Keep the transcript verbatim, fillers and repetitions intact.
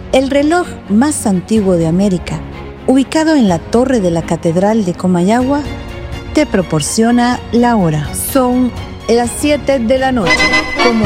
El reloj más antiguo de América, ubicado en la torre de la Catedral de Comayagua, te proporciona la hora. Son las siete de la noche. Como